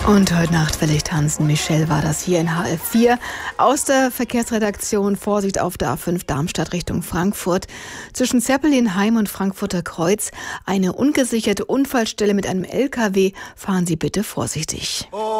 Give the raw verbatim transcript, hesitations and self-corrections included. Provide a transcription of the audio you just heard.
Und heute Nacht will ich tanzen. Michelle war das hier in H F vier. Aus der Verkehrsredaktion: Vorsicht auf der A fünf Darmstadt Richtung Frankfurt. Zwischen Zeppelinheim und Frankfurter Kreuz eine ungesicherte Unfallstelle mit einem L K W. Fahren Sie bitte vorsichtig.